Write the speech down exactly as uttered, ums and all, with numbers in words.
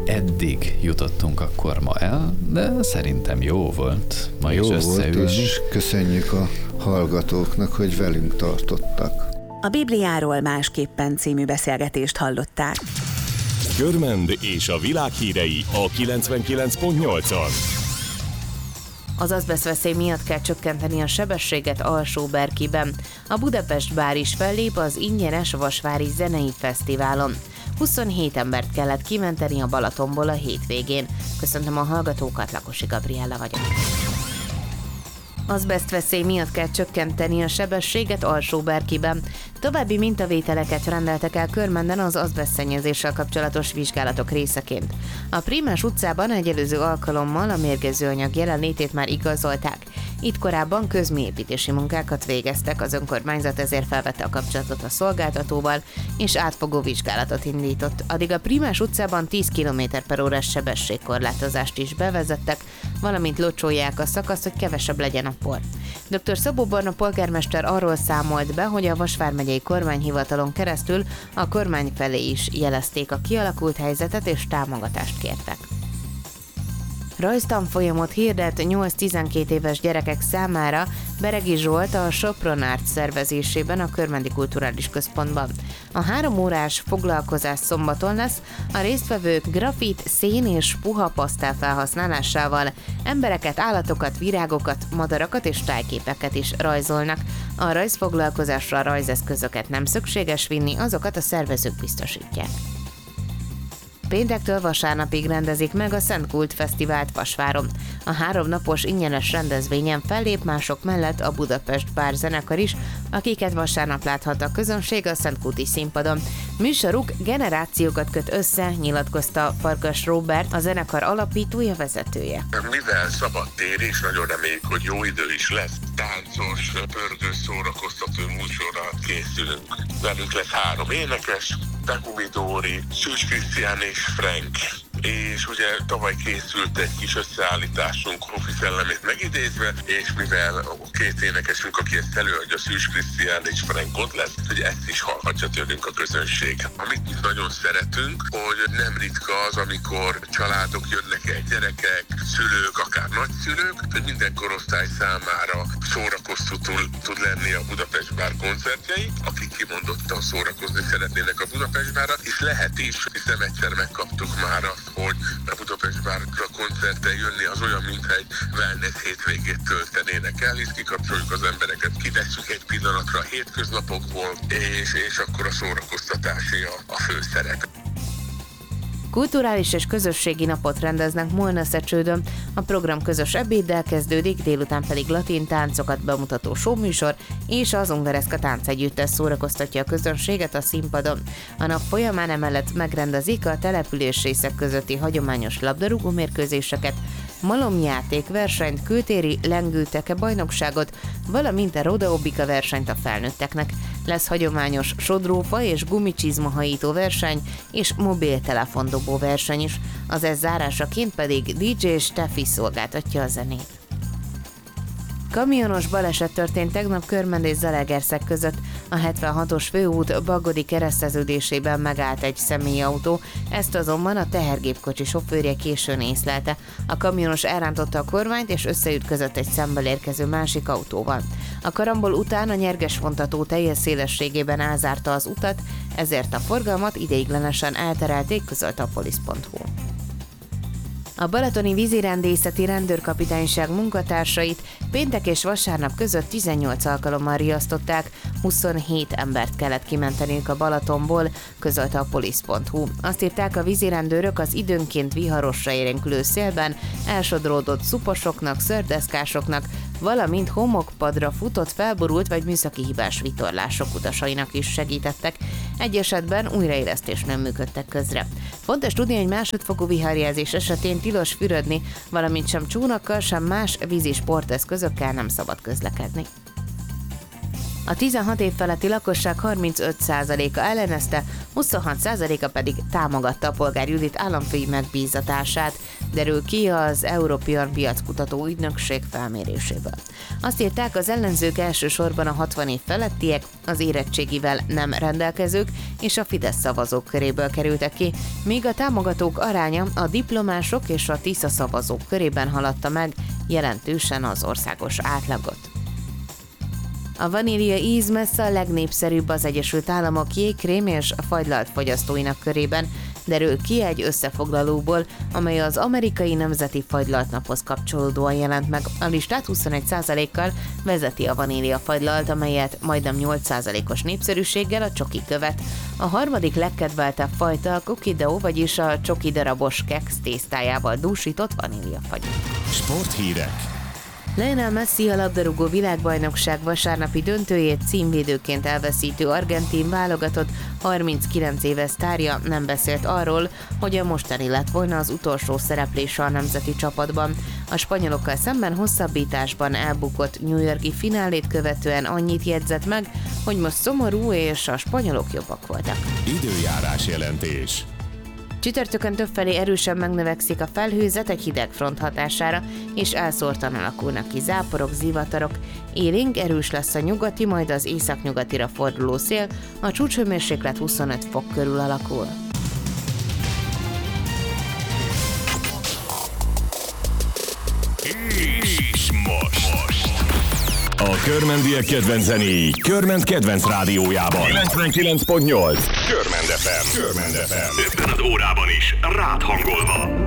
eddig jutottunk akkor ma el, de szerintem jó volt ma jó is összeülni. Volt, és köszönjük a hallgatóknak, hogy velünk tartottak. A Bibliáról másképpen című beszélgetést hallották. Körmend és a világ hírei a kilencvenkilenc pont nyolcon. Az azbesztveszély miatt kell csökkenteni a sebességet Alsóberkiben. A Budapest Bár is fellép az ingyenes Vasvári Zenei Fesztiválon. huszonhét embert kellett kimenteni a Balatonból a hétvégén. Köszöntöm a hallgatókat, Lakosi Gabriella vagyok. Azbesztveszély miatt kell csökkenteni a sebességet Alsóberkiben. További mintavételeket rendeltek el Körmenden az azbesztszennyezéssel kapcsolatos vizsgálatok részeként. A Prímás utcában egy előző alkalommal a mérgező anyag jelenlétét már igazolták. Itt korábban közműépítési munkákat végeztek, az önkormányzat ezért felvette a kapcsolatot a szolgáltatóval, és átfogó vizsgálatot indított. Addig a Prímás utcában tíz kilométer per órás sebességkorlátozást is bevezettek, valamint locsolják a szakaszt, hogy kevesebb legyen a por. dr. Szabó Barna polgármester arról számolt be, hogy a Vas vármegyei kormányhivatalon keresztül a kormány felé is jelezték a kialakult helyzetet és támogatást kértek. Rajztanfolyamot hirdet nyolc-tizenkét éves gyerekek számára Beregi Zsolt a Sopron Art szervezésében a Körmendi Kulturális Központban. A három órás foglalkozás szombaton lesz, a résztvevők grafit, szén és puha pasztel felhasználásával embereket, állatokat, virágokat, madarakat és tájképeket is rajzolnak. A rajzfoglalkozásra a rajzeszközöket nem szükséges vinni, azokat a szervezők biztosítják. Péntektől vasárnapig rendezik meg a Szent Kult Fesztivált Vasváron. A három napos ingyenes rendezvényen fellép mások mellett a Budapest Bár zenekar is, akiket vasárnap láthat a közönség a Szentkulti színpadon. Műsoruk generációkat köt össze, nyilatkozta Farkas Róbert, a zenekar alapítója, vezetője. Mivel szabad tér és nagyon reméljük, hogy jó idő is lesz, táncos, pörgős, szórakoztató műsorra készülünk. Velünk lesz három énekes, Begumi Dóri, Szűcs Krisztián és Frank. És ugye tavaly készült egy kis összeállításunk Hofi szellemét megidézve, és mivel a két énekesünk, aki ezt előadja, Szűcs Krisztián és Frank ott lesz, hogy ezt is hallhatja tőlünk a közönség. Amit mi nagyon szeretünk, hogy nem ritka az, amikor családok jönnek el, gyerekek, szülők, akár nagyszülők, hogy minden korosztály számára szórakoztató tud lenni a Budapest Bár koncertjei, akik kimondottan szórakozni szeretnének a Budapest Bárra, és lehet is, hiszen egyszer megkaptuk már azt, hogy a Budapest Bárra koncerten jönni az olyan, mintha egy wellness hétvégét töltenének el, hisz kikapcsoljuk az embereket, kivesszük egy pillanatra a hétköznapokból, és, és akkor a szórakoztatásé a, a főszerep. Kulturális és közösségi napot rendeznek Molnaszecsődön. A program közös ebéddel kezdődik, délután pedig latin táncokat bemutató showműsor és az Ungareszka táncegyüttes szórakoztatja a közönséget a színpadon. A nap folyamán emellett megrendezik a településrészek közötti hagyományos labdarúgó mérkőzéseket, malomjátékversenyt, kültéri lengőteke bajnokságot, valamint a rodeobika versenyt a felnőtteknek. Lesz hagyományos sodrófa és gumicsizmahajító verseny és mobiltelefondobó verseny is. Az ez zárásaként pedig dé dzsé Steffi szolgáltatja a zenét. Kamionos baleset történt tegnap Körmend és Zalaegerszeg között. A hetvenhatos főút Bagodi kereszteződésében megállt egy személyautó, ezt azonban a tehergépkocsi sofőrje későn észlelte. A kamionos elrántotta a kormányt és összeütközött egy szemből érkező másik autóval. A karambol után a nyerges vontató teljes szélességében elzárta az utat, ezért a forgalmat ideiglenesen elterelték, közölte a polisz pont hu. A balatoni vízirendészeti rendőrkapitányság munkatársait péntek és vasárnap között tizennyolc alkalommal riasztották, huszonhét embert kellett kimenteniük a Balatonból, közölte a polisz pont hu. Azt írták, a vízirendőrök az időnként viharosra élénkülő szélben elsodródott szuposoknak, szördeszkásoknak, valamint homokpadra futott, felborult vagy műszaki hibás vitorlások utasainak is segítettek. Egy esetben újraélesztés nem működtek közre. Fontos tudni, hogy másodfokú viharjelzés esetén tilos fürödni, valamint sem csónakkal, sem más vízi sporteszközökkel nem szabad közlekedni. A tizenhat év feletti lakosság harmincöt százaléka ellenezte, huszonhat százaléka pedig támogatta a Polgár Judit államfői megbízatását, derül ki az European Piackutató Ügynökség felméréséből. Azt írták, az ellenzők elsősorban a hatvan év felettiek, az érettségivel nem rendelkezők és a Fidesz szavazók köréből kerültek ki, míg a támogatók aránya a diplomások és a Tisza szavazók körében haladta meg jelentősen az országos átlagot. A vanília íz messze a legnépszerűbb az Egyesült Államok jégkrém és fagylalt fogyasztóinak körében, derül ki egy összefoglalóból, amely az amerikai nemzeti fagylaltnaphoz kapcsolódóan jelent meg. A listát huszonegy százalékkal vezeti a vanília fagylalt, amelyet majdnem nyolc százalékos népszerűséggel a csoki követ. A harmadik legkedveltebb fajta a cookie dough, vagyis a csoki darabos keksz tésztájával dúsított vaníliafagy. Sporthírek. Lionel Messi a labdarúgó világbajnokság vasárnapi döntőjét címvédőként elveszítő argentin válogatott harminckilenc éves sztárja nem beszélt arról, hogy a mostani lett volna az utolsó szereplése a nemzeti csapatban. A spanyolokkal szemben hosszabbításban elbukott New York-i finálét követően annyit jegyzett meg, hogy most szomorú és a spanyolok jobbak voltak. Időjárás jelentés. Csütörtökön többfelé erősen megnövekszik a felhőzet egy hideg front hatására, és elszórtan alakulnak ki záporok, zivatarok. Élénk erős lesz a nyugati, majd az északnyugatira forduló szél, a csúcshőmérséklet huszonöt fok körül alakul. És most. A körmendiek kedvenc zenéi Körment kedvenc rádiójában. kilencvenkilenc pont nyolc Körmend ef em. Körmend ef em. Ebben az órában is rád hangolva.